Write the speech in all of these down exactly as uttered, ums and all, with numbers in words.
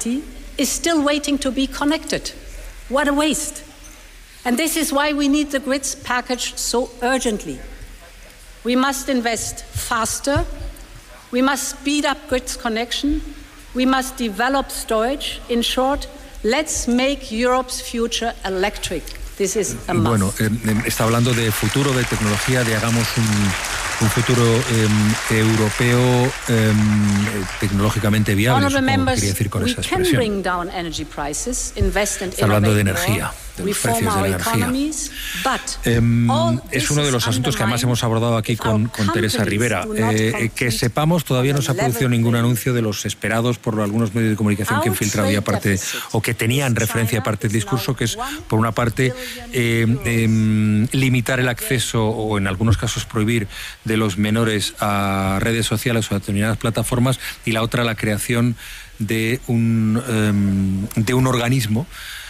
society is still waiting to be connected. What a waste. And this is why we need the grids package so urgently. We must invest faster. We must speed up grids connection. We must develop storage. In short, let's make Europe's future electric. This is a must. Bueno, eh, está hablando de futuro, de tecnología, de hagamos un, un futuro eh, europeo eh, tecnológicamente viable. Supongo que quería decir con esa expresión. Está hablando de energía, de los precios de la energía. Eh, es uno de los asuntos que además hemos abordado aquí con, con Teresa Rivera. Eh, que sepamos, todavía no se ha producido ningún anuncio de los esperados por algunos medios de comunicación que han filtrado ya parte, o que tenían referencia a parte del discurso, que es, por una parte, Eh, eh, limitar el acceso o en algunos casos prohibir de los menores a redes sociales o a determinadas plataformas, y la otra la creación de un, eh, de un organismo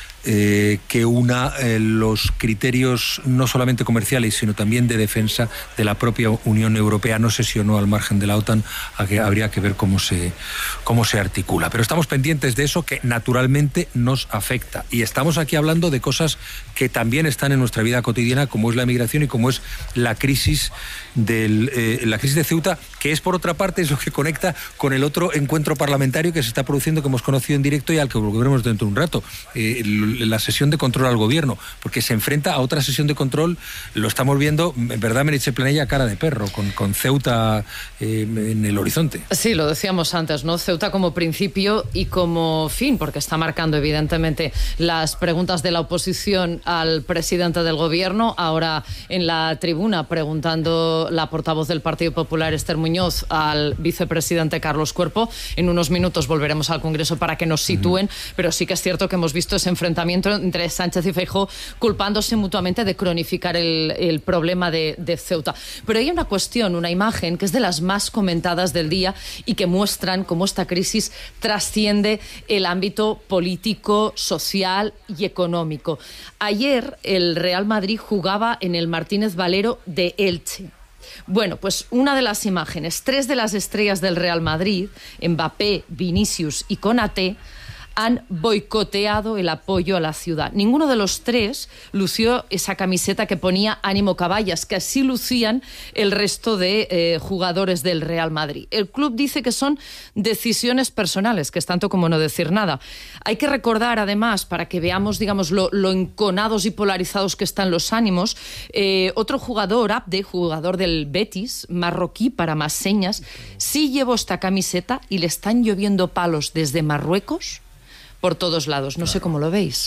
Eh, que una eh, los criterios no solamente comerciales sino también de defensa de la propia Unión Europea. No sé si o no al margen de la OTAN, a que habría que ver cómo se, cómo se articula, pero estamos pendientes de eso, que naturalmente nos afecta, y estamos aquí hablando de cosas que también están en nuestra vida cotidiana, como es la migración y como es la crisis del, eh, la crisis de Ceuta, que es, por otra parte, es lo que conecta con el otro encuentro parlamentario que se está produciendo, que hemos conocido en directo y al que volveremos dentro de un rato, eh, la sesión de control al gobierno, porque se enfrenta a otra sesión de control. Lo estamos viendo, en verdad, Meritxell Planella, cara de perro, con, con Ceuta eh, en el horizonte. Sí, lo decíamos antes, ¿no? Ceuta como principio y como fin, porque está marcando evidentemente las preguntas de la oposición al presidente del gobierno. Ahora en la tribuna preguntando la portavoz del Partido Popular, Esther Muñoz, al vicepresidente Carlos Cuerpo. En unos minutos volveremos al Congreso para que nos sitúen, uh-huh. pero sí que es cierto que hemos visto ese enfrentamiento entre Sánchez y Feijóo, culpándose mutuamente de cronificar el, el problema de, de Ceuta. Pero hay una cuestión, una imagen que es de las más comentadas del día y que muestran cómo esta crisis trasciende el ámbito político, social y económico. Ayer el Real Madrid jugaba en el Martínez Valero de Elche. Bueno, pues una de las imágenes, tres de las estrellas del Real Madrid, Mbappé, Vinicius y Konaté, han boicoteado el apoyo a la ciudad. Ninguno de los tres lució esa camiseta que ponía Ánimo Caballas, que así lucían el resto de eh, jugadores del Real Madrid. El club dice que son decisiones personales, que es tanto como no decir nada. Hay que recordar, además, para que veamos, digamos, lo, lo enconados y polarizados que están los ánimos, eh, otro jugador, Abde, jugador del Betis, marroquí para más señas, sí llevó esta camiseta y le están lloviendo palos desde Marruecos por todos lados. No sé cómo lo veis.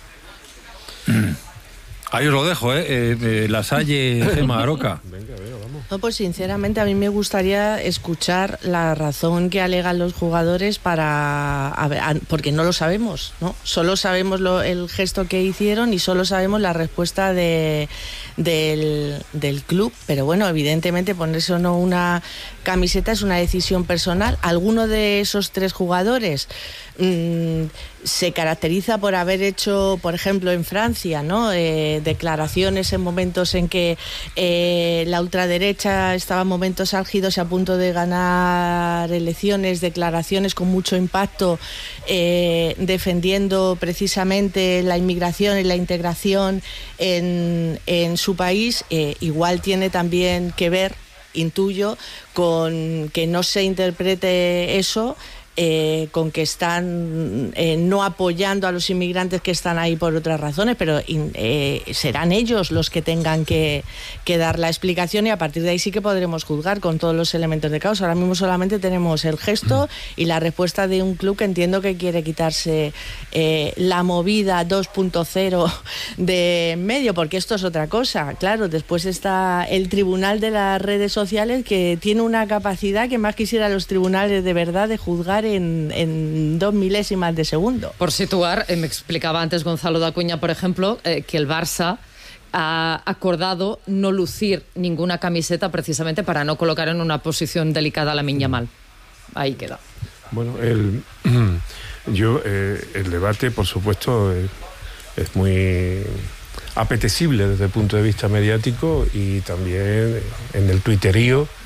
Ahí os lo dejo, ¿eh? eh, eh Lasalle, Gemma, Aroca. Venga, venga, vamos. No, pues sinceramente a mí me gustaría escuchar la razón que alegan los jugadores para... A ver, a, porque no lo sabemos, ¿no? Solo sabemos lo, el gesto que hicieron y solo sabemos la respuesta de, del, del club. Pero bueno, evidentemente ponerse o no una camiseta es una decisión personal. Alguno de esos tres jugadores mmm, se caracteriza por haber hecho, por ejemplo, en Francia, ¿no? Eh, declaraciones en momentos en que eh, la ultraderecha estaba en momentos álgidos y a punto de ganar elecciones, declaraciones con mucho impacto eh, defendiendo precisamente la inmigración y la integración en, en su país. Eh, igual tiene también que ver, intuyo, con que no se interprete eso Eh, con que están eh, no apoyando a los inmigrantes que están ahí por otras razones, pero eh, serán ellos los que tengan que, que dar la explicación, y a partir de ahí sí que podremos juzgar con todos los elementos de causa. Ahora mismo solamente tenemos el gesto y la respuesta de un club que entiendo que quiere quitarse eh, la movida dos punto cero de medio, porque esto es otra cosa. Claro, después está el tribunal de las redes sociales, que tiene una capacidad que más quisiera los tribunales de verdad de juzgar En, en dos milésimas de segundo. Por situar, eh, me explicaba antes Gonzalo de Acuña, por ejemplo, eh, que el Barça ha acordado no lucir ninguna camiseta precisamente para no colocar en una posición delicada a Lamine Yamal. Ahí queda. Bueno, el, yo eh, el debate, por supuesto, es, es muy apetecible desde el punto de vista mediático, y también en el tuiterío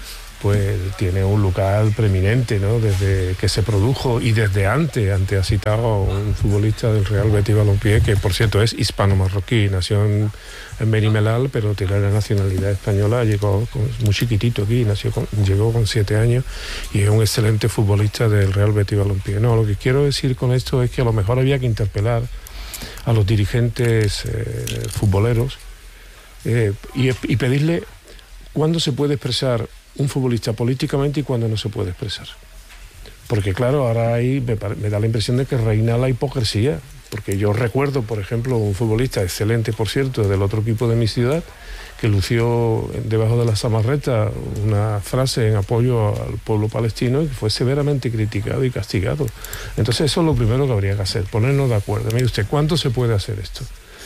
pues tiene un lugar preeminente, ¿no? Desde que se produjo y desde antes. Antes ha citado un futbolista del Real Betis Balompié, que por cierto es hispano-marroquí, nació en, en Merimelal, pero tiene la nacionalidad española, llegó con, muy chiquitito aquí, nació con, llegó con siete años y es un excelente futbolista del Real Betis Balompié. No, lo que quiero decir con esto es que a lo mejor había que interpelar a los dirigentes eh, futboleros eh, y, y pedirle cuándo se puede expresar un futbolista políticamente y cuándo no se puede expresar. Porque claro, ahora ahí me, me da la impresión de que reina la hipocresía, porque yo recuerdo, por ejemplo, un futbolista excelente, por cierto, del otro equipo de mi ciudad, que lució debajo de la samarreta una frase en apoyo al pueblo palestino y que fue severamente criticado y castigado. Entonces eso es lo primero que habría que hacer, ponernos de acuerdo. Mire usted, ¿cuánto se puede hacer esto?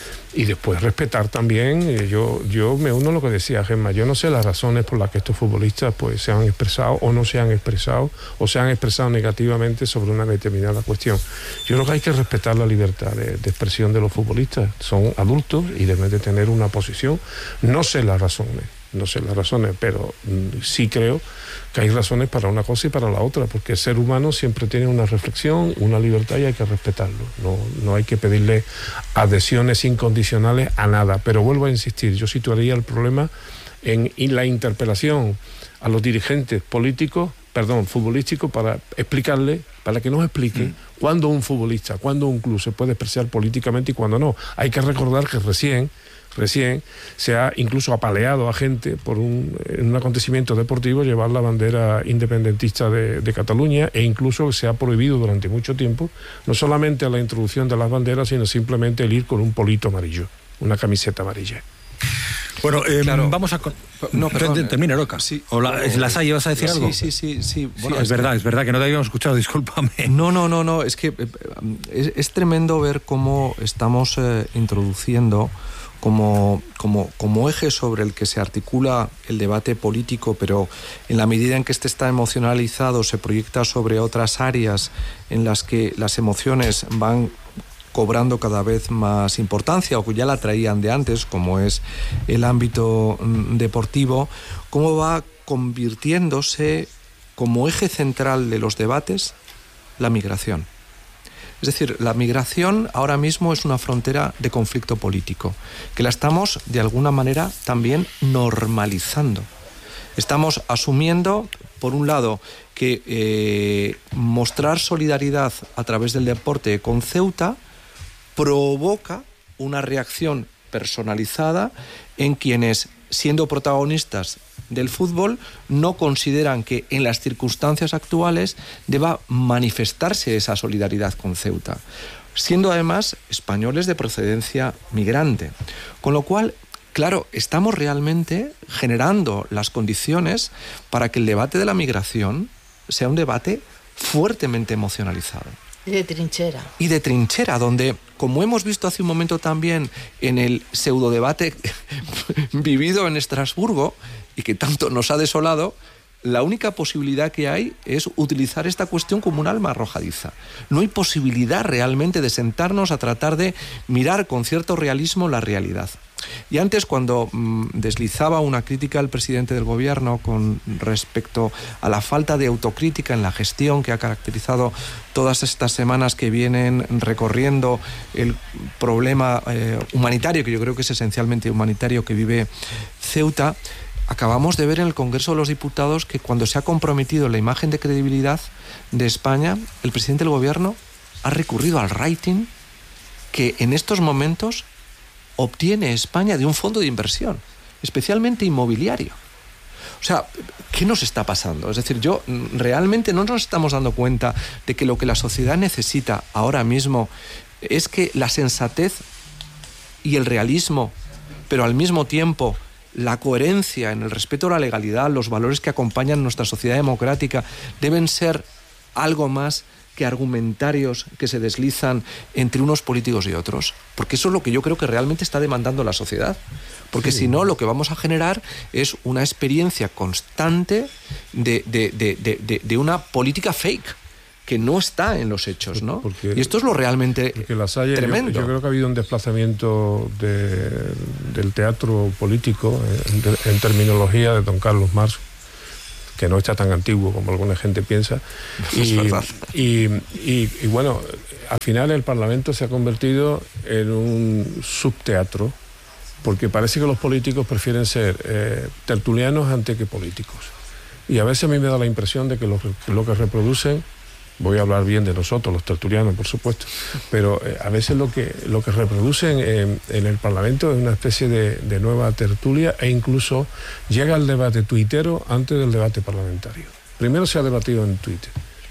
Y después respetar también, eh, yo, yo me uno a lo que decía Gemma, yo no sé las razones por las que estos futbolistas pues se han expresado o no se han expresado o se han expresado negativamente sobre una determinada cuestión. Yo creo que hay que respetar la libertad de, de expresión de los futbolistas, son adultos y deben de tener una posición. No sé las razones, no sé las razones, pero mm, sí creo que hay razones para una cosa y para la otra, porque el ser humano siempre tiene una reflexión, una libertad y hay que respetarlo. No, no hay que pedirle adhesiones incondicionales a nada. Pero vuelvo a insistir, yo situaría el problema en, en la interpelación a los dirigentes políticos, perdón, futbolísticos, para explicarle, para que nos explique mm. cuándo un futbolista, cuándo un club se puede expresar políticamente y cuándo no. Hay que recordar que recién Recién se ha incluso apaleado a gente por un, en un acontecimiento deportivo llevar la bandera independentista de, de Cataluña, e incluso se ha prohibido durante mucho tiempo no solamente la introducción de las banderas, sino simplemente el ir con un polito amarillo, una camiseta amarilla. Bueno, eh, claro. vamos a... Con... No, perdón, termina, Roca. Sí, ¿O la, o, Lasalle vas a decir sí, algo? Sí, sí, sí. Bueno, sí, es, es verdad, que... es verdad que no te habíamos escuchado, discúlpame. No, no, no, no, es que es, es tremendo ver cómo estamos eh, introduciendo Como, como, como eje sobre el que se articula el debate político, pero en la medida en que este está emocionalizado se proyecta sobre otras áreas en las que las emociones van cobrando cada vez más importancia o que ya la traían de antes, como es el ámbito deportivo, cómo va convirtiéndose como eje central de los debates la migración. Es decir, la migración ahora mismo es una frontera de conflicto político, que la estamos de alguna manera también normalizando. Estamos asumiendo, por un lado, que eh, mostrar solidaridad a través del deporte con Ceuta provoca una reacción personalizada en quienes, siendo protagonistas del fútbol, no consideran que en las circunstancias actuales deba manifestarse esa solidaridad con Ceuta, siendo además españoles de procedencia migrante. Con lo cual, claro, estamos realmente generando las condiciones para que el debate de la migración sea un debate fuertemente emocionalizado. Y de trinchera. Y de trinchera, donde, como hemos visto hace un momento también en el pseudodebate vivido en Estrasburgo y que tanto nos ha desolado, la única posibilidad que hay es utilizar esta cuestión como un arma arrojadiza. No hay posibilidad realmente de sentarnos a tratar de mirar con cierto realismo la realidad. Y antes, cuando mmm, deslizaba una crítica al presidente del gobierno con respecto a la falta de autocrítica en la gestión que ha caracterizado todas estas semanas que vienen recorriendo el problema eh, humanitario, que yo creo que es esencialmente humanitario, que vive Ceuta, acabamos de ver en el Congreso de los Diputados que cuando se ha comprometido la imagen de credibilidad de España, el presidente del gobierno ha recurrido al rating que en estos momentos obtiene España de un fondo de inversión, especialmente inmobiliario. O sea, ¿qué nos está pasando? Es decir, yo realmente no nos estamos dando cuenta de que lo que la sociedad necesita ahora mismo es que la sensatez y el realismo, pero al mismo tiempo la coherencia en el respeto a la legalidad, los valores que acompañan nuestra sociedad democrática, deben ser algo más que argumentarios que se deslizan entre unos políticos y otros, porque eso es lo que yo creo que realmente está demandando la sociedad, porque sí. Si no, lo que vamos a generar es una experiencia constante de, de, de, de, de, de una política fake que no está en los hechos, ¿no? Porque, y esto es lo realmente Lasalle, tremendo. Yo, yo creo que ha habido un desplazamiento de, del teatro político en, en terminología de don Carlos Marx, que no está tan antiguo como alguna gente piensa. Y, y, y, y bueno, al final el Parlamento se ha convertido en un subteatro, porque parece que los políticos prefieren ser eh, tertulianos antes que políticos. Y a veces a mí me da la impresión de que lo, lo que reproducen, voy a hablar bien de nosotros, los tertulianos, por supuesto, pero eh, a veces lo que, lo que reproducen en, en el Parlamento es una especie de, de nueva tertulia, e incluso llega el debate tuitero antes del debate parlamentario. Primero se ha debatido en Twitter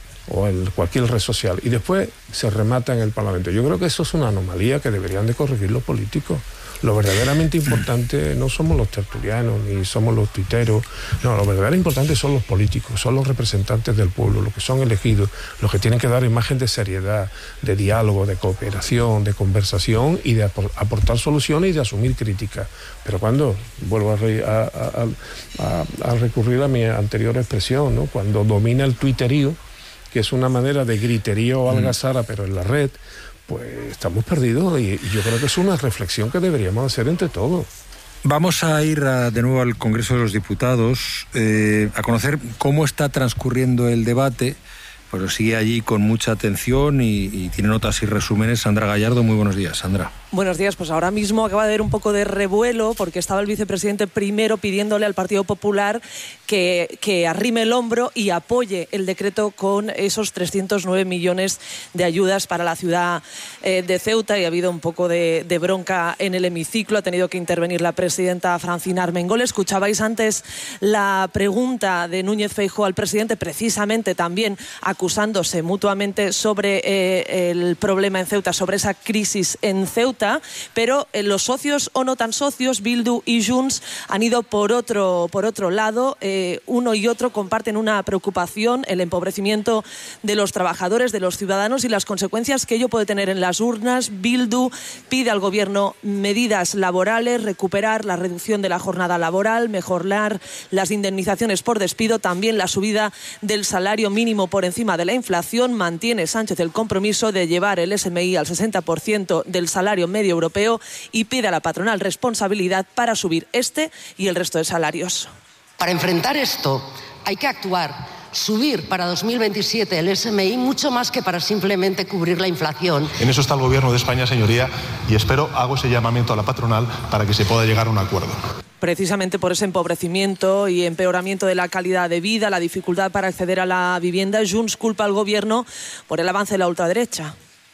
o en cualquier red social y después se remata en el Parlamento. Yo creo que eso es una anomalía que deberían de corregir los políticos. Lo verdaderamente importante no somos los tertulianos ni somos los tuiteros, no, lo verdaderamente importante son los políticos, son los representantes del pueblo, los que son elegidos, los que tienen que dar imagen de seriedad, de diálogo, de cooperación, de conversación y de aportar soluciones y de asumir críticas. Pero cuando, vuelvo a, re, a, a, a, a recurrir a mi anterior expresión, ¿no? Cuando domina el tuiterío, que es una manera de griterío o algazara, pero en la red, pues estamos perdidos y, y yo creo que es una reflexión que deberíamos hacer entre todos. Vamos a ir a, de nuevo al Congreso de los Diputados eh, a conocer cómo está transcurriendo el debate. Pues lo sigue allí con mucha atención y, y tiene notas y resúmenes Sandra Gallardo. Muy buenos días, Sandra. Buenos días, pues ahora mismo acaba de haber un poco de revuelo porque estaba el vicepresidente primero pidiéndole al Partido Popular que, que arrime el hombro y apoye el decreto con esos trescientos nueve millones de ayudas para la ciudad eh, de Ceuta, y ha habido un poco de, de bronca en el hemiciclo. Ha tenido que intervenir la presidenta Francina Armengol. Escuchabais antes la pregunta de Núñez Feijóo al presidente, precisamente también acusándose mutuamente sobre eh, el problema en Ceuta, sobre esa crisis en Ceuta. Pero eh, los socios o no tan socios, Bildu y Junts, han ido por otro, por otro lado. Eh, uno y otro comparten una preocupación, el empobrecimiento de los trabajadores, de los ciudadanos y las consecuencias que ello puede tener en las urnas. Bildu pide al gobierno medidas laborales, recuperar la reducción de la jornada laboral, mejorar las indemnizaciones por despido, también la subida del salario mínimo por encima de la inflación. Mantiene Sánchez el compromiso de llevar el S M I al sesenta por ciento del salario medio europeo y pide a la patronal responsabilidad para subir este y el resto de salarios. Para enfrentar esto hay que actuar, subir para dos mil veintisiete el S M I mucho más que para simplemente cubrir la inflación. En eso está el Gobierno de España, señoría, y espero, hago ese llamamiento a la patronal para que se pueda llegar a un acuerdo. Precisamente por ese empobrecimiento y empeoramiento de la calidad de vida, la dificultad para acceder a la vivienda, Junts culpa al gobierno por el avance de la ultraderecha.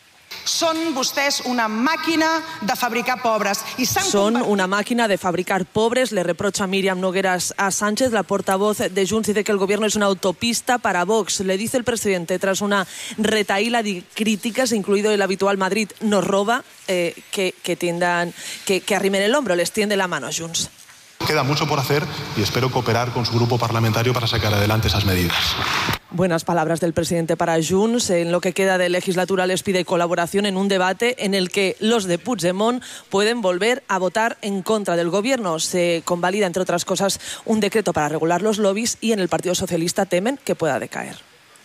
Són vostès una màquina de fabricar pobres. Y Son una máquina de fabricar pobres, le reprocha Míriam Nogueras a Sánchez. La portavoz de Junts dice que el gobierno es una autopista para Vox. Le dice el presidente, tras una retahíla de críticas, incluido el habitual Madrid nos roba, eh, que, que, tiendan, que, que arrimen el hombro, les tiende la mano a Junts. Queda mucho por hacer y espero cooperar con su grupo parlamentario para sacar adelante esas medidas. Buenas palabras del presidente para Junts. En lo que queda de legislatura les pide colaboración en un debate en el que los de Puigdemont pueden volver a votar en contra del gobierno. Se convalida, entre otras cosas, un decreto para regular los lobbies y en el Partido Socialista temen que pueda decaer.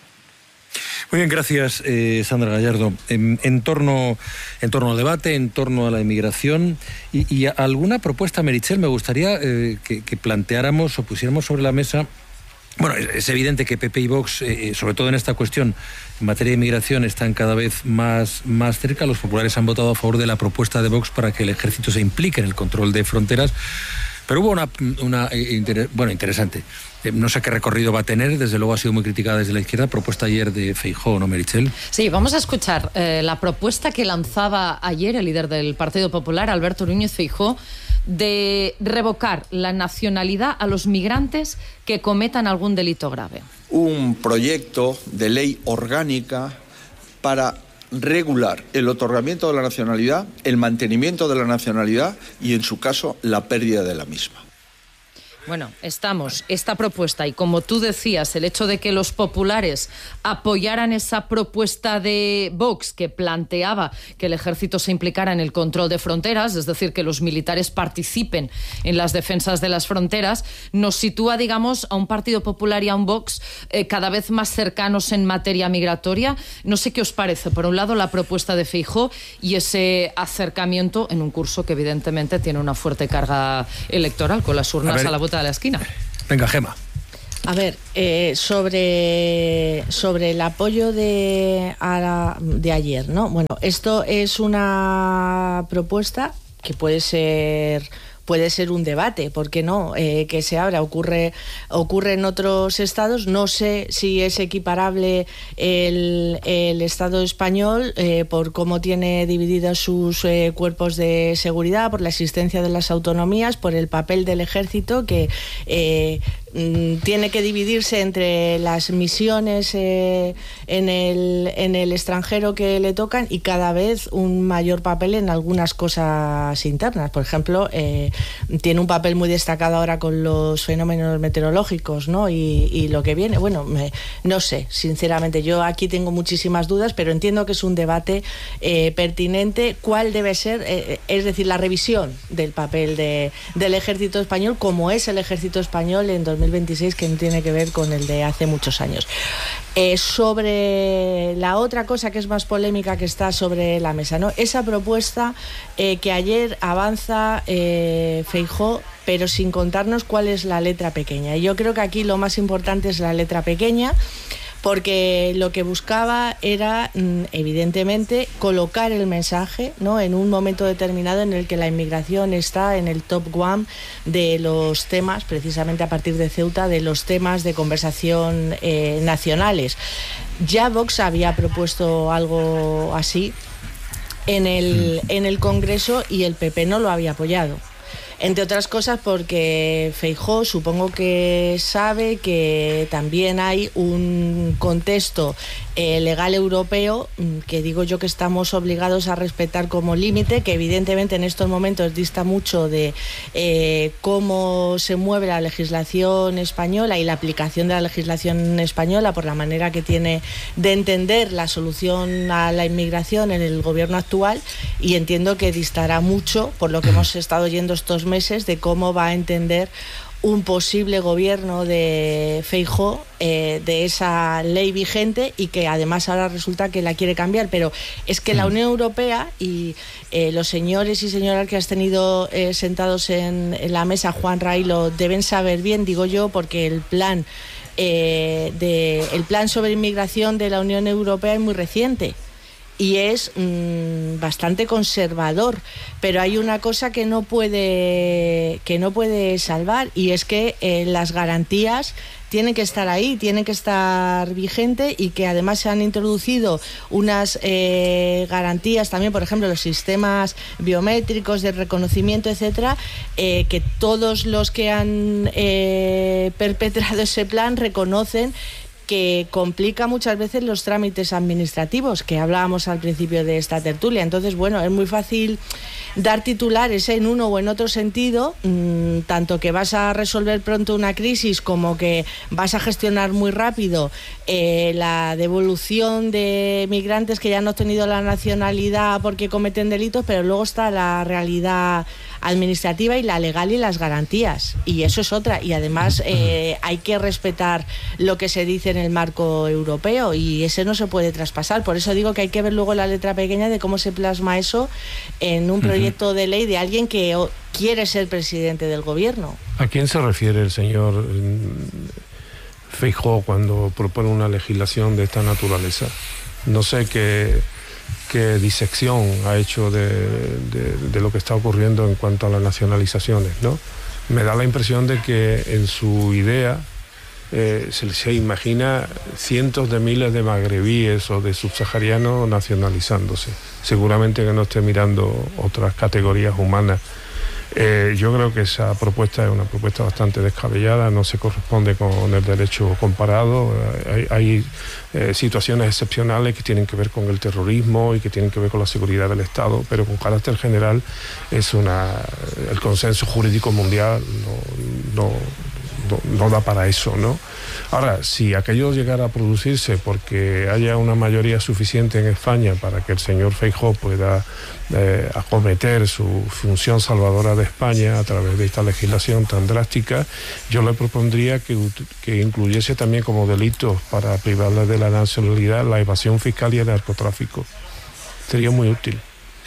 Muy bien, gracias, eh, Sandra Gallardo. En, en, torno, en torno al debate, en torno a la inmigración y, y a alguna propuesta, Meritxell, me gustaría eh, que, que planteáramos o pusiéramos sobre la mesa. Bueno, es, es evidente que P P y Vox, eh, sobre todo en esta cuestión, en materia de inmigración, están cada vez más, más cerca. Los populares han votado a favor de la propuesta de Vox para que el ejército se implique en el control de fronteras. Pero hubo una, una inter, bueno, interesante. No sé qué recorrido va a tener, desde luego ha sido muy criticada desde la izquierda, propuesta ayer de Feijóo, ¿no, Meritxell? Sí, vamos a escuchar eh, la propuesta que lanzaba ayer el líder del Partido Popular, Alberto Núñez Feijóo, de revocar la nacionalidad a los migrantes que cometan algún delito grave. Un proyecto de ley orgánica para regular el otorgamiento de la nacionalidad, el mantenimiento de la nacionalidad y, en su caso, la pérdida de la misma. Bueno, estamos, esta propuesta, y como tú decías, el hecho de que los populares apoyaran esa propuesta de Vox que planteaba que el ejército se implicara en el control de fronteras, es decir, que los militares participen en las defensas de las fronteras, nos sitúa, digamos, a un Partido Popular y a un Vox eh, cada vez más cercanos en materia migratoria. No sé qué os parece, por un lado, la propuesta de Feijóo y ese acercamiento en un curso que evidentemente tiene una fuerte carga electoral con las urnas a, a la vuelta de la esquina. Venga, Gema. A ver, eh, sobre, sobre el apoyo de, a, de ayer, ¿no? Bueno, esto es una propuesta que puede ser... puede ser un debate, ¿por qué no? Eh, que se abra, ocurre, ocurre en otros estados, no sé si es equiparable el, el Estado español eh, por cómo tiene divididos sus eh, cuerpos de seguridad, por la existencia de las autonomías, por el papel del ejército que eh, tiene que dividirse entre las misiones eh, en, el, en el extranjero que le tocan y cada vez un mayor papel en algunas cosas internas. Por ejemplo, eh, tiene un papel muy destacado ahora con los fenómenos meteorológicos, ¿no? Y, y lo que viene, bueno, me, no sé, sinceramente, yo aquí tengo muchísimas dudas, pero entiendo que es un debate eh, pertinente. ¿Cuál debe ser? Eh, es decir, la revisión del papel de, del ejército español, como es el ejército español en dos mil veintiséis, que no tiene que ver con el de hace muchos años. Eh, sobre la otra cosa que es más polémica que está sobre la mesa, ¿no? Esa propuesta eh, que ayer avanza eh, Feijóo, pero sin contarnos cuál es la letra pequeña. Y yo creo que aquí lo más importante es la letra pequeña, porque lo que buscaba era, evidentemente, colocar el mensaje, ¿no?, en un momento determinado en el que la inmigración está en el top one de los temas, precisamente a partir de Ceuta, de los temas de conversación eh, nacionales. Ya Vox había propuesto algo así en el, en el Congreso y el P P no lo había apoyado. Entre otras cosas porque Feijóo supongo que sabe que también hay un contexto eh, legal europeo que digo yo que estamos obligados a respetar como límite, que evidentemente en estos momentos dista mucho de eh, cómo se mueve la legislación española y la aplicación de la legislación española por la manera que tiene de entender la solución a la inmigración en el gobierno actual, y entiendo que distará mucho, por lo que hemos estado oyendo estos meses, de cómo va a entender un posible gobierno de Feijóo eh, de esa ley vigente, y que además ahora resulta que la quiere cambiar. Pero es que la Unión Europea y eh, los señores y señoras que has tenido eh, sentados en, en la mesa, Juan Ray, lo deben saber bien, digo yo, porque el plan eh, de, el plan sobre inmigración de la Unión Europea es muy reciente y es mmm, bastante conservador, pero hay una cosa que no puede que no puede salvar, y es que eh, las garantías tienen que estar ahí, tienen que estar vigentes, y que además se han introducido unas eh, garantías también, por ejemplo, los sistemas biométricos de reconocimiento, etcétera, eh, que todos los que han eh, perpetrado ese plan reconocen que complica muchas veces los trámites administrativos, que hablábamos al principio de esta tertulia. Entonces, bueno, es muy fácil dar titulares en uno o en otro sentido, mmm, tanto que vas a resolver pronto una crisis como que vas a gestionar muy rápido eh, la devolución de migrantes que ya han obtenido la nacionalidad porque cometen delitos, pero luego está la realidad administrativa y la legal y las garantías, y eso es otra. Y además eh, hay que respetar lo que se dice en el marco europeo, y ese no se puede traspasar. Por eso digo que hay que ver luego la letra pequeña de cómo se plasma eso en un proyecto uh-huh. de ley de alguien que quiere ser presidente del gobierno. ¿A quién se refiere el señor Feijóo cuando propone una legislación de esta naturaleza? No sé qué qué disección ha hecho de, de, de lo que está ocurriendo en cuanto a las nacionalizaciones, ¿no? Me da la impresión de que en su idea eh, se, se imagina cientos de miles de magrebíes o de subsaharianos nacionalizándose. Seguramente que no esté mirando otras categorías humanas. Eh, yo creo que esa propuesta es una propuesta bastante descabellada, no se corresponde con el derecho comparado. Hay, hay eh, situaciones excepcionales que tienen que ver con el terrorismo y que tienen que ver con la seguridad del Estado, pero con carácter general es una el consenso jurídico mundial no, no, no, no da para eso, ¿no? Ahora, si aquello llegara a producirse porque haya una mayoría suficiente en España para que el señor Feijóo pueda eh, acometer su función salvadora de España a través de esta legislación tan drástica, yo le propondría que, que incluyese también como delitos para privarle de la nacionalidad la evasión fiscal y el narcotráfico. Sería muy útil.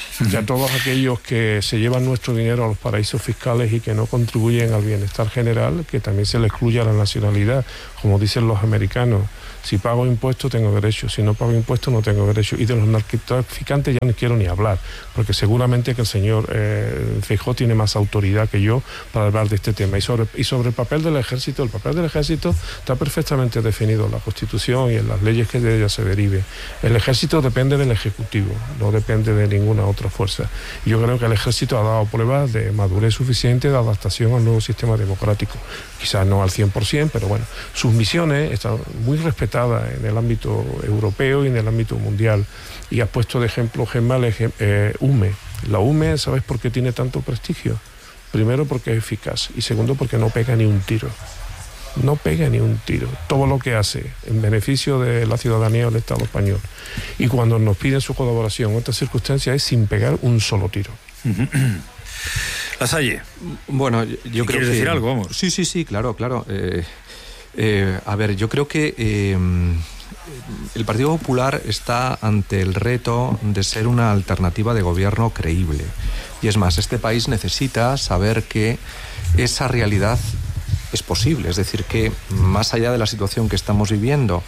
Ya todos aquellos que se llevan nuestro dinero a los paraísos fiscales y que no contribuyen al bienestar general, que también se les excluya la nacionalidad, como dicen los americanos. Si pago impuestos tengo derecho, si no pago impuestos no tengo derecho. Y de los narcotraficantes ya no quiero ni hablar, porque seguramente que el señor eh, Feijóo tiene más autoridad que yo para hablar de este tema. Y sobre, y sobre el papel del ejército, el papel del ejército está perfectamente definido en la Constitución y en las leyes que de ella se derive. El ejército depende del Ejecutivo, no depende de ninguna otra fuerza. Y yo creo que el ejército ha dado pruebas de madurez suficiente, de adaptación al nuevo sistema democrático. Quizás no al cien por ciento, pero bueno, sus misiones están muy respetadas en el ámbito europeo y en el ámbito mundial. Y has puesto de ejemplo, Gemma, eh, U M E. La U M E, ¿sabes por qué tiene tanto prestigio? Primero porque es eficaz y segundo porque no pega ni un tiro. No pega ni un tiro. Todo lo que hace en beneficio de la ciudadanía del Estado español. Y cuando nos piden su colaboración en otras circunstancias es sin pegar un solo tiro. Lasalle. Bueno, yo creo ¿Quieres que... decir algo? Vamos. Sí, sí, sí, claro, claro. Eh, eh, a ver, yo creo que eh, el Partido Popular está ante el reto de ser una alternativa de gobierno creíble. Y es más, este país necesita saber que esa realidad es posible, es decir, que más allá de la situación que estamos viviendo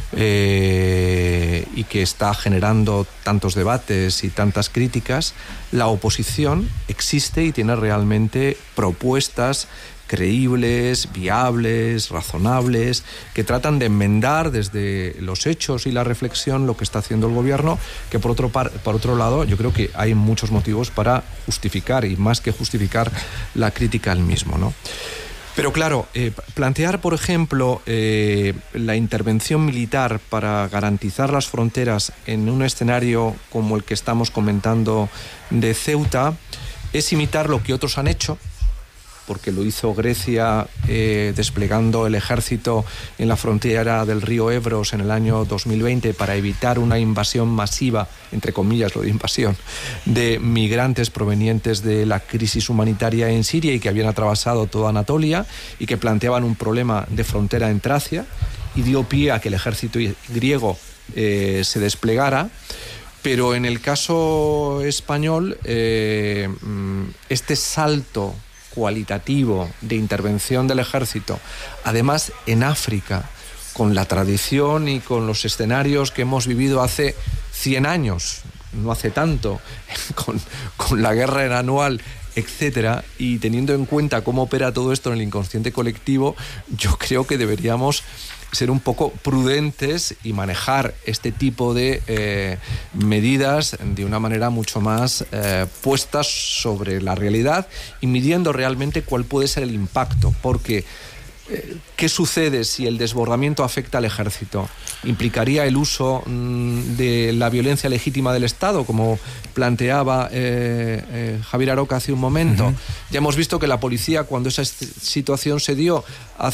eh, y que está generando tantos debates y tantas críticas, la oposición existe y tiene realmente propuestas creíbles, viables, razonables, que tratan de enmendar desde los hechos y la reflexión lo que está haciendo el gobierno, que por otro, par, por otro lado yo creo que hay muchos motivos para justificar y más que justificar la crítica al mismo, ¿no? Pero claro, eh, plantear, por ejemplo, eh, la intervención militar para garantizar las fronteras en un escenario como el que estamos comentando de Ceuta es imitar lo que otros han hecho, porque lo hizo Grecia eh, desplegando el ejército en la frontera del río Ebros en el año dos mil veinte para evitar una invasión masiva, entre comillas lo de invasión, de migrantes provenientes de la crisis humanitaria en Siria y que habían atravesado toda Anatolia y que planteaban un problema de frontera en Tracia, y dio pie a que el ejército griego eh, se desplegara. Pero en el caso español, eh, este salto cualitativo de intervención del ejército, además en África, con la tradición y con los escenarios que hemos vivido hace cien años, no hace tanto, con, con la guerra anual, etcétera, y teniendo en cuenta cómo opera todo esto en el inconsciente colectivo, yo creo que deberíamos ser un poco prudentes y manejar este tipo de eh, medidas de una manera mucho más eh, puestas sobre la realidad y midiendo realmente cuál puede ser el impacto, porque eh, ¿qué sucede si el desbordamiento afecta al ejército? ¿Implicaría el uso mmm, de la violencia legítima del Estado, como planteaba eh, eh, Javier Aroca hace un momento? Uh-huh. Ya hemos visto que la policía, cuando esa situación se dio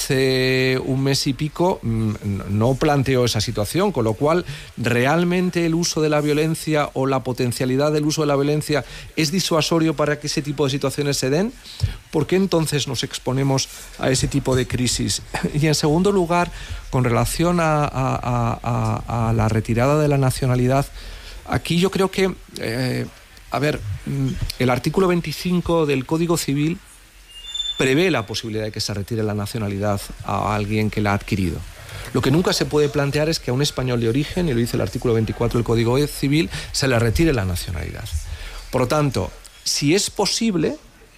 hace un mes y pico, no planteó esa situación, con lo cual realmente el uso de la violencia o la potencialidad del uso de la violencia es disuasorio para que ese tipo de situaciones se den. ¿Por qué entonces nos exponemos a ese tipo de crisis? Y en segundo lugar, con relación a, a, a, a la retirada de la nacionalidad, aquí yo creo que, eh, a ver, el artículo veinticinco del Código Civil prevé la posibilidad de que se retire la nacionalidad a alguien que la ha adquirido. Lo que nunca se puede plantear es que a un español de origen, y lo dice el artículo veinticuatro del Código Civil, se le retire la nacionalidad. Por lo tanto, si es posible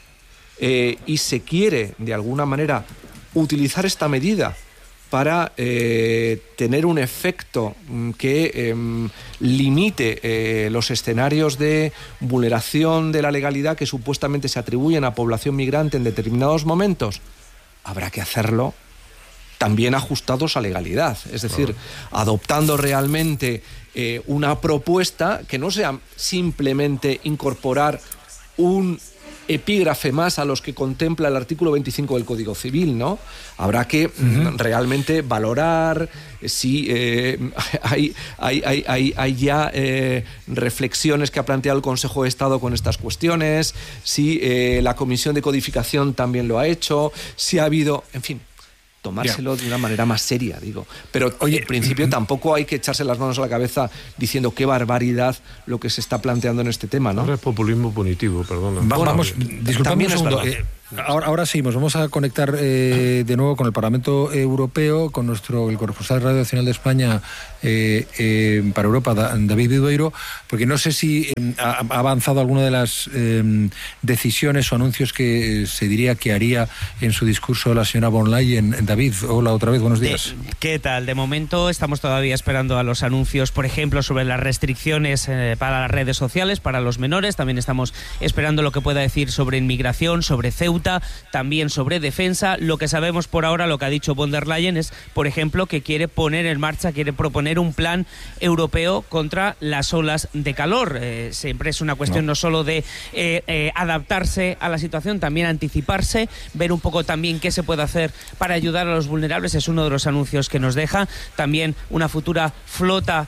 eh, y se quiere de alguna manera utilizar esta medida para eh, tener un efecto que eh, limite eh, los escenarios de vulneración de la legalidad que supuestamente se atribuyen a población migrante en determinados momentos, habrá que hacerlo también ajustados a legalidad, es decir, adoptando realmente eh, una propuesta que no sea simplemente incorporar un epígrafe más a los que contempla el artículo veinticinco del Código Civil, ¿no? Habrá que uh-huh. realmente valorar si eh, hay, hay, hay, hay, hay ya eh, reflexiones que ha planteado el Consejo de Estado con estas cuestiones, si eh, la Comisión de Codificación también lo ha hecho, si ha habido, en fin, tomárselo yeah. de una manera más seria, digo. Pero, oye, en principio tampoco hay que echarse las manos a la cabeza diciendo qué barbaridad lo que se está planteando en este tema, ¿no? Ahora es populismo punitivo, perdona. Va, bueno, vamos, disculpadme un segundo. Eh, ahora, ahora seguimos. Vamos a conectar eh, de nuevo con el Parlamento Europeo, con nuestro el corresponsal de Radio Nacional de España eh, eh, para Europa, David Vidueiro, porque no sé si eh, ha, ha avanzado alguna de las eh, decisiones o anuncios que eh, se diría que haría en su discurso la señora von Leyen. David, hola otra vez, buenos días. De, ¿Qué tal? De momento estamos todavía esperando a los anuncios, por ejemplo, sobre las restricciones eh, para las redes sociales, para los menores. También estamos esperando lo que pueda decir sobre inmigración, sobre Ceuta, también sobre defensa. Lo que sabemos por ahora, lo que ha dicho von der Leyen es, por ejemplo, que quiere poner en marcha, quiere proponer un plan europeo contra las olas de calor. Eh, siempre es una cuestión no, no solo de eh, eh, adaptarse a la situación, también anticiparse, ver un poco también qué se puede hacer para ayudar a los vulnerables. Es uno de los anuncios que nos deja. También una futura flota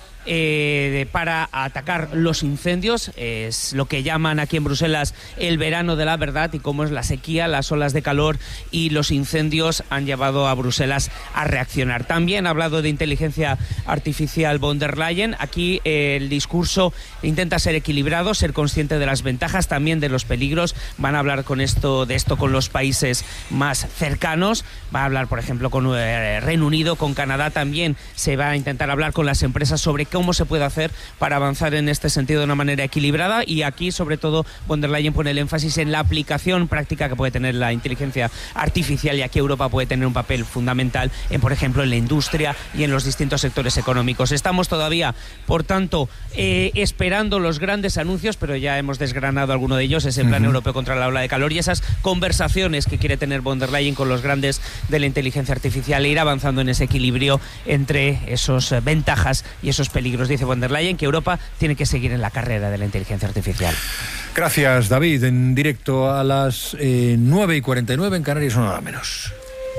Eh, para atacar los incendios. Es lo que llaman aquí en Bruselas el verano de la verdad, y cómo es la sequía, las olas de calor y los incendios han llevado a Bruselas a reaccionar. También ha hablado de inteligencia artificial von der Leyen. Aquí eh, el discurso intenta ser equilibrado, ser consciente de las ventajas, también de los peligros. Van a hablar con esto, de esto con los países más cercanos. Va a hablar, por ejemplo, con eh, Reino Unido, con Canadá. También se va a intentar hablar con las empresas sobre cómo se puede hacer para avanzar en este sentido de una manera equilibrada. Y aquí, sobre todo, von der Leyen pone el énfasis en la aplicación práctica que puede tener la inteligencia artificial, y aquí Europa puede tener un papel fundamental en, por ejemplo, en la industria y en los distintos sectores económicos. Estamos todavía, por tanto, eh, esperando los grandes anuncios, pero ya hemos desgranado alguno de ellos, ese plan uh-huh. europeo contra la ola de calor y esas conversaciones que quiere tener von der Leyen con los grandes de la inteligencia artificial, e ir avanzando en ese equilibrio entre esas eh, ventajas y esos peligros. Dice von der Leyen que Europa tiene que seguir en la carrera de la inteligencia artificial. Gracias, David. En directo a las eh, nueve y cuarenta y nueve en Canarias, una hora menos.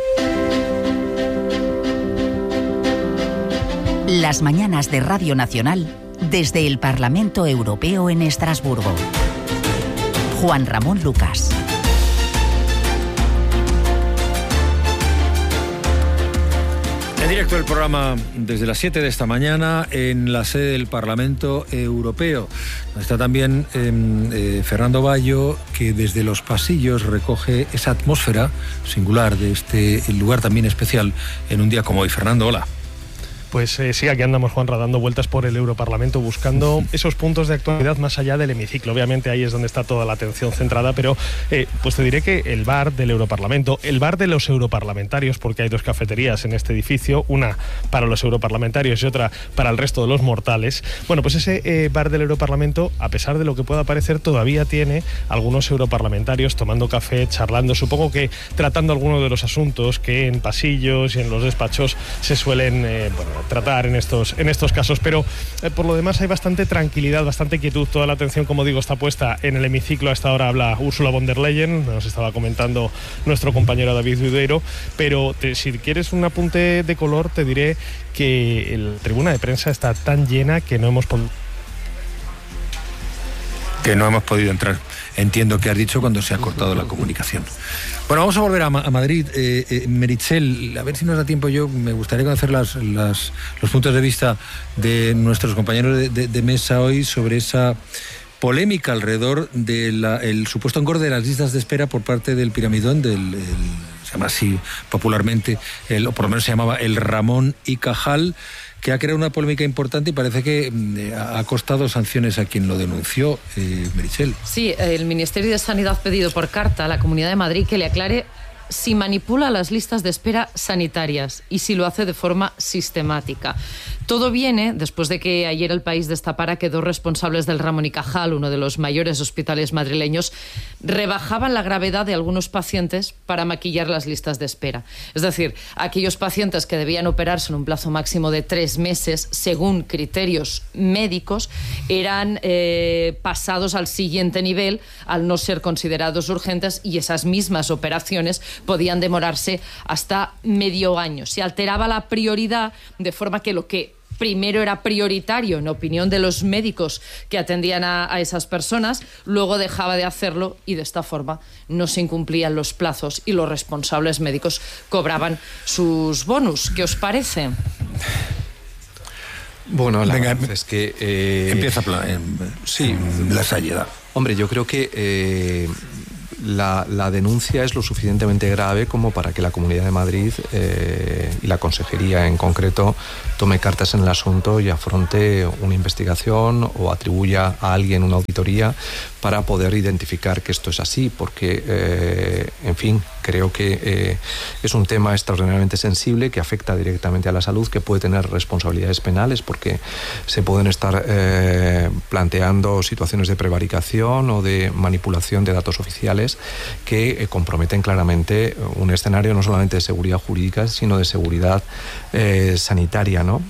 Las mañanas de Radio Nacional desde el Parlamento Europeo en Estrasburgo. Juan Ramón Lucas. En directo el programa desde las siete de esta mañana en la sede del Parlamento Europeo. Está también eh, eh, Fernando Bayo, que desde los pasillos recoge esa atmósfera singular de este lugar también especial en un día como hoy. Fernando, hola. Pues eh, sí, aquí andamos, Juanra, dando vueltas por el Europarlamento buscando esos puntos de actualidad más allá del hemiciclo. Obviamente ahí es donde está toda la atención centrada, pero eh, pues te diré que el bar del Europarlamento, el bar de los europarlamentarios, porque hay dos cafeterías en este edificio, una para los europarlamentarios y otra para el resto de los mortales. Bueno, pues ese eh, bar del Europarlamento, a pesar de lo que pueda parecer, todavía tiene algunos europarlamentarios tomando café, charlando, supongo que tratando algunos de los asuntos que en pasillos y en los despachos se suelen eh, bueno, tratar en estos, en estos casos, pero eh, por lo demás hay bastante tranquilidad, bastante quietud. Toda la atención, como digo, está puesta en el hemiciclo. A esta hora habla Ursula von der Leyen, nos estaba comentando nuestro compañero David Vidueiro, pero te, si quieres un apunte de color, te diré que la tribuna de prensa está tan llena que no hemos podido... que no hemos podido entrar. Entiendo que has dicho cuando se ha cortado la comunicación. Bueno, vamos a volver a, Ma- a Madrid. Eh, eh, Meritxell, a ver si nos da tiempo. Yo me gustaría conocer las, las, los puntos de vista de nuestros compañeros de, de, de mesa hoy sobre esa polémica alrededor del supuesto engorde de las listas de espera por parte del piramidón, del, el, se llama así popularmente, el, o por lo menos se llamaba el Ramón y Cajal, que ha creado una polémica importante y parece que eh, ha costado sanciones a quien lo denunció, eh, Meritxell. Sí, el Ministerio de Sanidad ha pedido por carta a la Comunidad de Madrid que le aclare si manipula las listas de espera sanitarias y si lo hace de forma sistemática. Todo viene después de que ayer El País destapara que dos responsables del Ramón y Cajal, uno de los mayores hospitales madrileños, rebajaban la gravedad de algunos pacientes para maquillar las listas de espera. Es decir, aquellos pacientes que debían operarse en un plazo máximo de tres meses, según criterios médicos, eran eh, pasados al siguiente nivel al no ser considerados urgentes, y esas mismas operaciones podían demorarse hasta medio año. Se alteraba la prioridad de forma que lo que primero era prioritario en opinión de los médicos que atendían a, a esas personas, luego dejaba de hacerlo y de esta forma no se incumplían los plazos y los responsables médicos cobraban sus bonus. ¿Qué os parece? Bueno, la Venga, verdad es que... Eh, empieza eh, sí, la Sayeda. Hombre, yo creo que eh, la, la denuncia es lo suficientemente grave como para que la Comunidad de Madrid eh, y la Consejería en concreto tome cartas en el asunto y afronte una investigación o atribuya a alguien una auditoría para poder identificar que esto es así, porque, eh, en fin, creo que eh, es un tema extraordinariamente sensible que afecta directamente a la salud, que puede tener responsabilidades penales porque se pueden estar eh, planteando situaciones de prevaricación o de manipulación de datos oficiales que eh, comprometen claramente un escenario no solamente de seguridad jurídica, sino de seguridad eh, sanitaria, ¿no?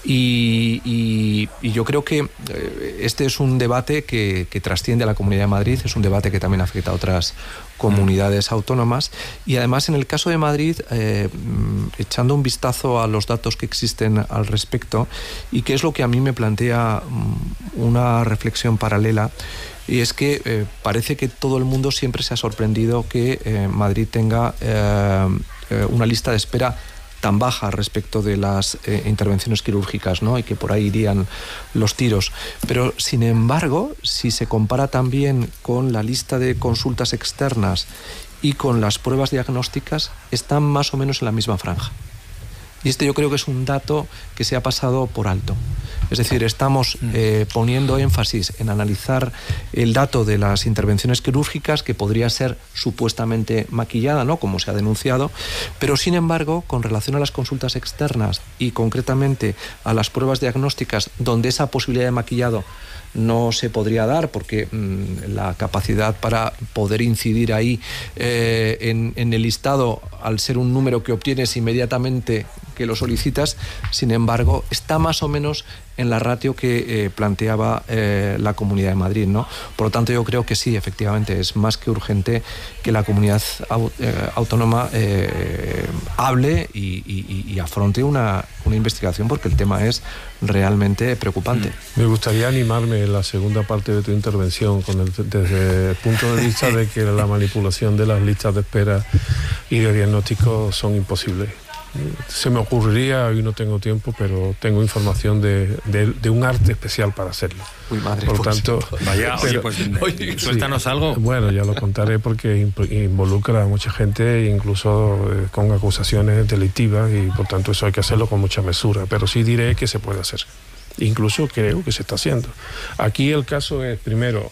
Y, y, y yo creo que eh, este es un debate que, que trasciende a la Comunidad de Madrid, es un debate que también afecta a otras comunidades autónomas y además en el caso de Madrid, eh, echando un vistazo a los datos que existen al respecto y que es lo que a mí me plantea una reflexión paralela, y es que eh, parece que todo el mundo siempre se ha sorprendido que eh, Madrid tenga eh, eh, una lista de espera tan baja respecto de las eh, intervenciones quirúrgicas, ¿no? Y que por ahí irían los tiros. Pero, sin embargo, si se compara también con la lista de consultas externas y con las pruebas diagnósticas, están más o menos en la misma franja. Y este yo creo que es un dato que se ha pasado por alto. Es decir, estamos eh, poniendo énfasis en analizar el dato de las intervenciones quirúrgicas, que podría ser supuestamente maquillada, ¿no?, como se ha denunciado, pero sin embargo, con relación a las consultas externas y concretamente a las pruebas diagnósticas, donde esa posibilidad de maquillado no se podría dar porque mmm, la capacidad para poder incidir ahí eh, en, en el listado, al ser un número que obtienes inmediatamente que lo solicitas, sin embargo, está más o menos en la ratio que eh, planteaba eh, la Comunidad de Madrid, ¿no? Por lo tanto, yo creo que sí, efectivamente, es más que urgente que la comunidad au- eh, autónoma eh, hable y, y, y afronte una, una investigación, porque el tema es realmente preocupante. Me gustaría animarme en la segunda parte de tu intervención con el, desde el punto de vista de que la manipulación de las listas de espera y de diagnóstico son imposibles. Se me ocurriría, hoy no tengo tiempo, pero tengo información de, de, de un arte especial para hacerlo. Uy, madre, por pues, tanto, vaya, pero, oye, pues oye, suéltanos sí, algo. Bueno, ya lo contaré porque involucra a mucha gente, incluso eh, con acusaciones delictivas, y por tanto eso hay que hacerlo con mucha mesura, pero sí diré que se puede hacer. Incluso creo que se está haciendo. Aquí el caso es, primero,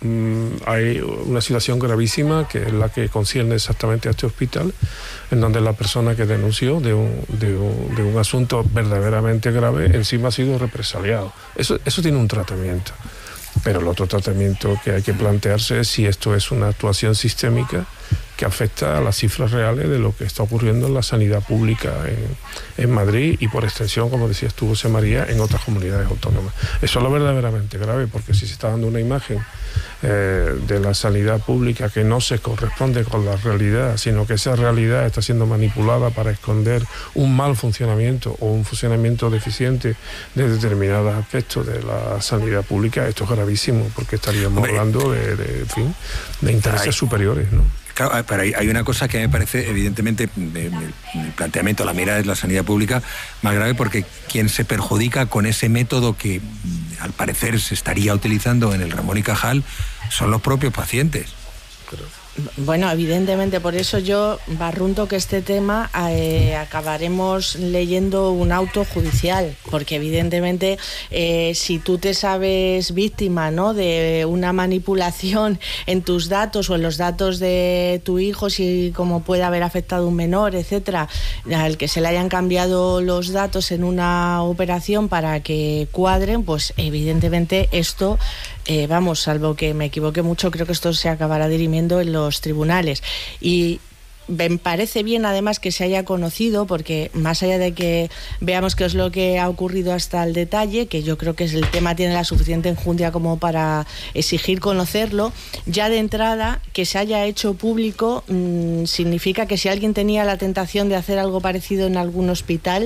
hay una situación gravísima que es la que concierne exactamente a este hospital, en donde la persona que denunció de un, de un, de un asunto verdaderamente grave encima ha sido represaliado. Eso, eso tiene un tratamiento, pero el otro tratamiento que hay que plantearse es si esto es una actuación sistémica que afecta a las cifras reales de lo que está ocurriendo en la sanidad pública en, en Madrid y por extensión, como decías tú, José María, en otras comunidades autónomas. Eso es lo verdaderamente grave, porque si se está dando una imagen eh, de la sanidad pública que no se corresponde con la realidad, sino que esa realidad está siendo manipulada para esconder un mal funcionamiento o un funcionamiento deficiente de determinados aspectos de la sanidad pública, esto es gravísimo, porque estaríamos Hombre, hablando de, de, en fin, de intereses hay... superiores, ¿no? Claro, pero hay, hay una cosa que me parece, evidentemente, el planteamiento, la mirada de la sanidad pública más grave, porque quien se perjudica con ese método que, al parecer, se estaría utilizando en el Ramón y Cajal son los propios pacientes. Pero... Bueno, evidentemente, por eso yo barrunto que este tema eh, acabaremos leyendo un auto judicial, porque evidentemente eh, si tú te sabes víctima, ¿no?, de una manipulación en tus datos o en los datos de tu hijo, si como puede haber afectado a un menor, etcétera, al que se le hayan cambiado los datos en una operación para que cuadren, pues evidentemente esto, eh, vamos, salvo que me equivoque mucho, creo que esto se acabará dirimiendo en los tribunales. Y me parece bien además que se haya conocido, porque más allá de que veamos qué es lo que ha ocurrido hasta el detalle, que yo creo que el tema tiene la suficiente enjundia como para exigir conocerlo, ya de entrada que se haya hecho público mmm, significa que si alguien tenía la tentación de hacer algo parecido en algún hospital,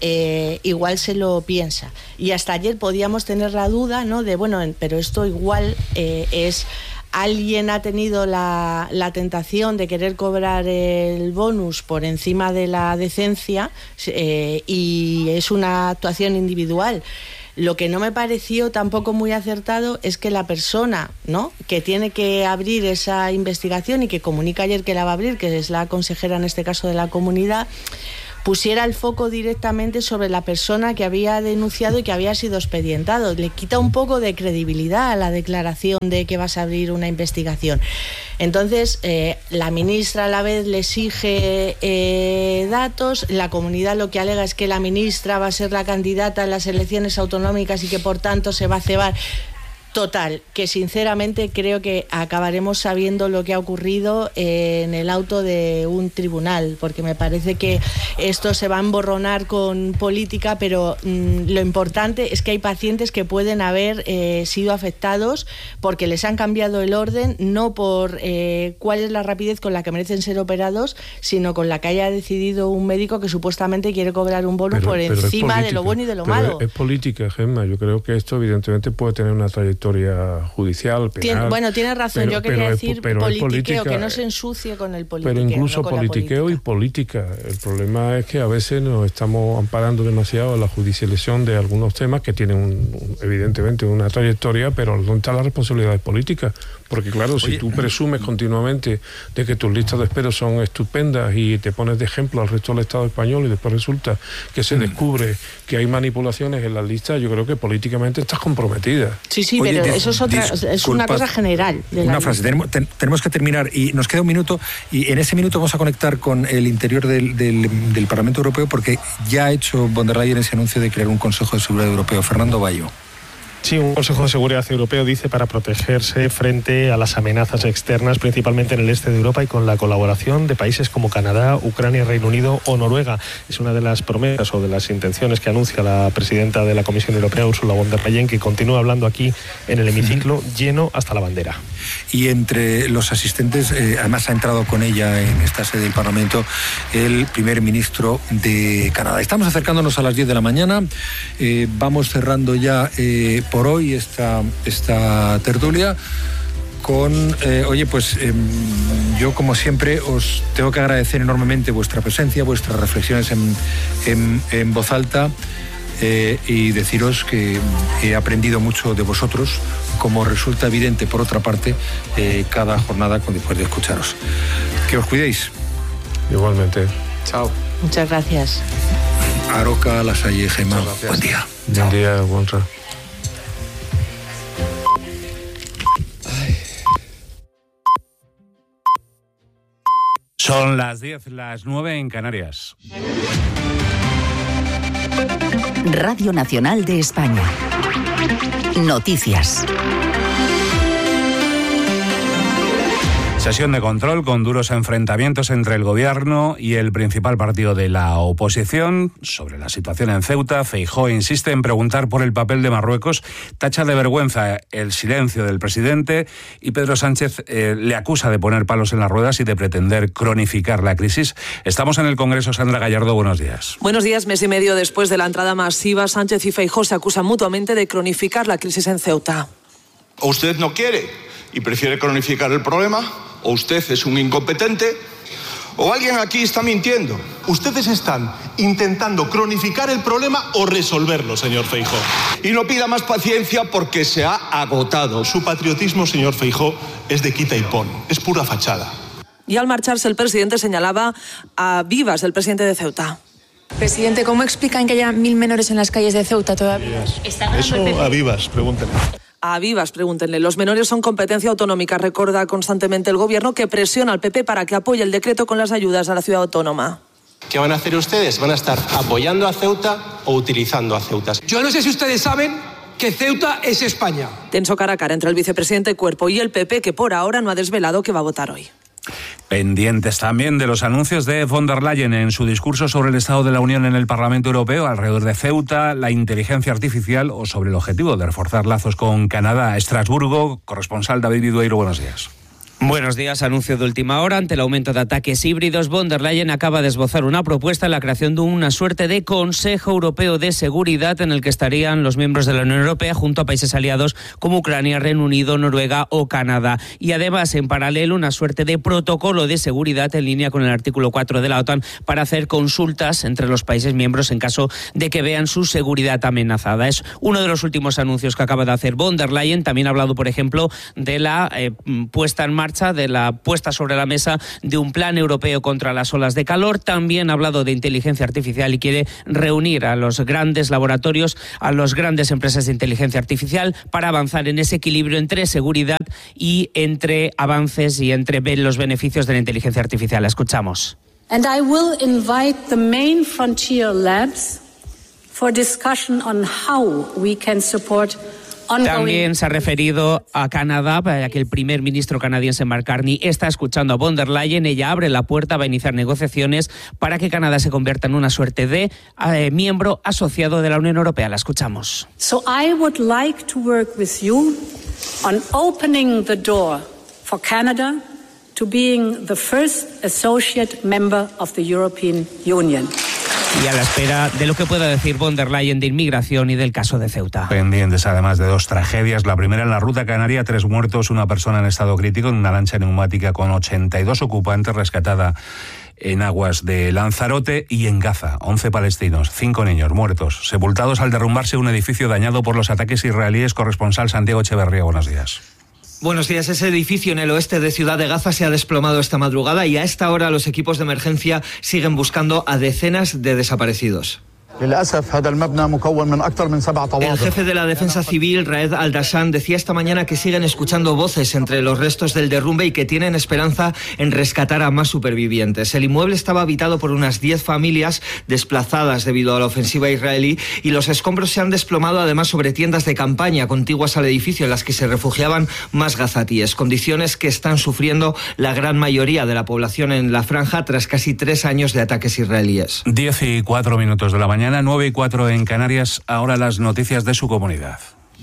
eh, igual se lo piensa. Y hasta ayer podíamos tener la duda, ¿no?, de, bueno, pero esto igual eh, es... Alguien ha tenido la, la tentación de querer cobrar el bonus por encima de la decencia eh, y es una actuación individual. Lo que no me pareció tampoco muy acertado es que la persona, ¿no?, que tiene que abrir esa investigación y que comunica ayer que la va a abrir, que es la consejera en este caso de la comunidad, pusiera el foco directamente sobre la persona que había denunciado y que había sido expedientado. Le quita un poco de credibilidad a la declaración de que vas a abrir una investigación. Entonces, eh, la ministra a la vez le exige eh, datos, la comunidad lo que alega es que la ministra va a ser la candidata en las elecciones autonómicas y que por tanto se va a cebar. Total, que sinceramente creo que acabaremos sabiendo lo que ha ocurrido en el auto de un tribunal, porque me parece que esto se va a emborronar con política, pero mmm, lo importante es que hay pacientes que pueden haber eh, sido afectados porque les han cambiado el orden, no por eh, cuál es la rapidez con la que merecen ser operados, sino con la que haya decidido un médico que supuestamente quiere cobrar un bono por encima política, de lo bueno y de lo malo. Es, es política, Gemma. Yo creo que esto evidentemente puede tener una trayectoria judicial, penal. Tien, bueno, tiene razón, pero, yo quería pero decir es, pero politiqueo, política, que no se ensucie con el politiqueo. Pero incluso no politiqueo y política. El problema es que a veces nos estamos amparando demasiado en la judicialización de algunos temas que tienen un, un, evidentemente una trayectoria, pero ¿dónde está la responsabilidad política? Porque claro, si Oye, tú presumes continuamente de que tus listas de espera son estupendas y te pones de ejemplo al resto del Estado español y después resulta que se descubre que hay manipulaciones en las listas, yo creo que políticamente estás comprometida. Sí, sí, Oye, pero eso es otra, es una cosa general. De una frase, tenemos, ten, tenemos que terminar y nos queda un minuto y en ese minuto vamos a conectar con el interior del, del, del Parlamento Europeo porque ya ha hecho von der Leyen ese anuncio de crear un Consejo de Seguridad Europeo. Fernando Bayo. Sí, un Consejo de Seguridad Europeo dice para protegerse frente a las amenazas externas, principalmente en el este de Europa y con la colaboración de países como Canadá, Ucrania, Reino Unido o Noruega. Es una de las promesas o de las intenciones que anuncia la presidenta de la Comisión Europea, Ursula von der Leyen, que continúa hablando aquí en el hemiciclo lleno hasta la bandera. Y entre los asistentes, eh, además ha entrado con ella en esta sede del Parlamento el primer ministro de Canadá. Estamos acercándonos a las diez de la mañana, eh, vamos cerrando ya eh, por hoy esta, esta tertulia con, eh, oye, pues eh, yo como siempre os tengo que agradecer enormemente vuestra presencia, vuestras reflexiones en, en, en voz alta eh, y deciros que he aprendido mucho de vosotros, como resulta evidente por otra parte eh, cada jornada después de escucharos. Que os cuidéis. Igualmente. Chao. Muchas gracias. Aroca, Lasalle, Gemma, buen día. Buen día, Gonza. Son las diez, las nueve en Canarias. Radio Nacional de España. Noticias. Sesión de control con duros enfrentamientos entre el gobierno y el principal partido de la oposición. Sobre la situación en Ceuta, Feijóo insiste en preguntar por el papel de Marruecos, tacha de vergüenza el silencio del presidente y Pedro Sánchez eh, le acusa de poner palos en las ruedas y de pretender cronificar la crisis. Estamos en el Congreso. Sandra Gallardo, buenos días. Buenos días. Mes y medio después de la entrada masiva, Sánchez y Feijóo se acusan mutuamente de cronificar la crisis en Ceuta. O usted no quiere y prefiere cronificar el problema, o usted es un incompetente, o alguien aquí está mintiendo. Ustedes están intentando cronificar el problema o resolverlo, señor Feijóo. Y no pida más paciencia porque se ha agotado. Su patriotismo, señor Feijóo, es de quita y pon, es pura fachada. Y al marcharse el presidente señalaba a Vivas, el presidente de Ceuta. Presidente, ¿cómo explican que haya mil menores en las calles de Ceuta todavía? Eso a Vivas, pregúntenle. A Vivas, pregúntenle. Los menores son competencia autonómica, recuerda constantemente el gobierno, que presiona al P P para que apoye el decreto con las ayudas a la ciudad autónoma. ¿Qué van a hacer ustedes? ¿Van a estar apoyando a Ceuta o utilizando a Ceuta? Yo no sé si ustedes saben que Ceuta es España. Tenso cara a cara entre el vicepresidente Cuerpo y el P P, que por ahora no ha desvelado que va a votar hoy. Pendientes también de los anuncios de von der Leyen en su discurso sobre el Estado de la Unión en el Parlamento Europeo alrededor de Ceuta, la inteligencia artificial o sobre el objetivo de reforzar lazos con Canadá. Estrasburgo, corresponsal David Vidueiro, buenos días. Buenos días. Anuncio de última hora. Ante el aumento de ataques híbridos, von der Leyen acaba de esbozar una propuesta en la creación de una suerte de Consejo Europeo de Seguridad en el que estarían los miembros de la Unión Europea junto a países aliados como Ucrania, Reino Unido, Noruega o Canadá. Y además, en paralelo, una suerte de protocolo de seguridad en línea con el artículo cuatro de la OTAN para hacer consultas entre los países miembros en caso de que vean su seguridad amenazada. Es uno de los últimos anuncios que acaba de hacer von der Leyen. También ha hablado, por ejemplo, de la eh, puesta en marcha de la puesta sobre la mesa de un plan europeo contra las olas de calor. También ha hablado de inteligencia artificial y quiere reunir a los grandes laboratorios, a las grandes empresas de inteligencia artificial para avanzar en ese equilibrio entre seguridad y entre avances y entre los beneficios de la inteligencia artificial. Escuchamos. And I will invite the main frontier labs for discussion on how we can support. También se ha referido a Canadá, para que el primer ministro canadiense Mark Carney está escuchando a von der Leyen. Ella abre la puerta, va a iniciar negociaciones para que Canadá se convierta en una suerte de eh, miembro asociado de la Unión Europea. La escuchamos. So I would like to work with you on opening the door for Canada to being the first associate member of the European Union. Y a la espera de lo que pueda decir von der Leyen de inmigración y del caso de Ceuta. Pendientes además de dos tragedias. La primera en la ruta canaria, tres muertos, una persona en estado crítico en una lancha neumática con ochenta y dos ocupantes rescatada en aguas de Lanzarote. Y en Gaza, once palestinos, cinco niños muertos, sepultados al derrumbarse un edificio dañado por los ataques israelíes. Corresponsal Santiago Echeverría, buenos días. Buenos días. Ese edificio en el oeste de Ciudad de Gaza se ha desplomado esta madrugada y a esta hora los equipos de emergencia siguen buscando a decenas de desaparecidos. El jefe de la Defensa Civil, Raed Al-Dashan, decía esta mañana que siguen escuchando voces entre los restos del derrumbe y que tienen esperanza en rescatar a más supervivientes. El inmueble estaba habitado por unas diez familias desplazadas debido a la ofensiva israelí y los escombros se han desplomado además sobre tiendas de campaña contiguas al edificio en las que se refugiaban más gazatíes, condiciones que están sufriendo la gran mayoría de la población en la franja tras casi tres años de ataques israelíes. Diez y cuatro minutos de la mañana. nueve y cuatro en Canarias, ahora las noticias de su comunidad.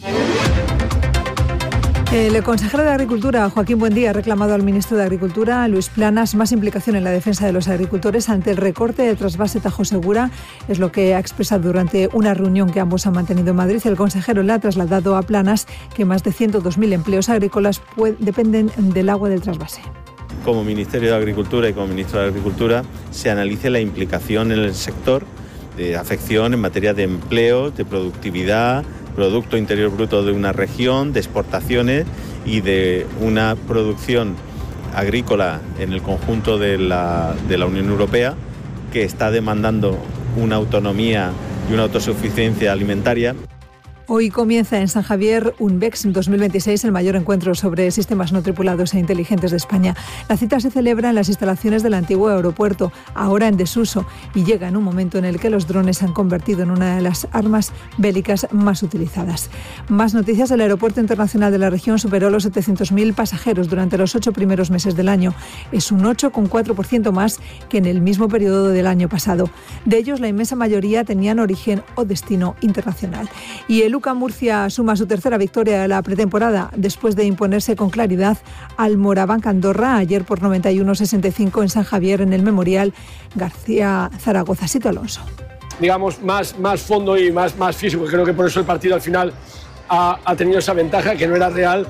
El consejero de Agricultura, Joaquín Buendía, ha reclamado al ministro de Agricultura, Luis Planas, más implicación en la defensa de los agricultores ante el recorte de trasvase Tajo Segura. Es lo que ha expresado durante una reunión que ambos han mantenido en Madrid. El consejero le ha trasladado a Planas que más de ciento dos mil empleos agrícolas puede, dependen del agua del trasvase. Como Ministerio de Agricultura y como ministro de Agricultura se analice la implicación en el sector de afección en materia de empleo, de productividad, Producto Interior Bruto de una región, de exportaciones y de una producción agrícola en el conjunto de la, de la Unión Europea que está demandando una autonomía y una autosuficiencia alimentaria. Hoy comienza en San Javier UNBEX dos mil veintiséis, el mayor encuentro sobre sistemas no tripulados e inteligentes de España. La cita se celebra en las instalaciones del antiguo aeropuerto, ahora en desuso, y llega en un momento en el que los drones se han convertido en una de las armas bélicas más utilizadas. Más noticias. El aeropuerto internacional de la región superó los setecientos mil pasajeros durante los ocho primeros meses del año. Es un ocho coma cuatro por ciento más que en el mismo periodo del año pasado. De ellos, la inmensa mayoría tenían origen o destino internacional. Y el Luca Murcia suma su tercera victoria de la pretemporada después de imponerse con claridad al Morabanc Andorra ayer por noventa y uno a sesenta y cinco en San Javier en el Memorial García Zaragoza. Sito Alonso. Digamos, más, más fondo y más, más físico. Creo que por eso el partido al final ha, ha tenido esa ventaja que no era real.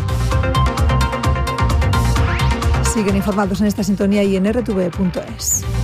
Siguen informados en esta sintonía y en r t v punto es.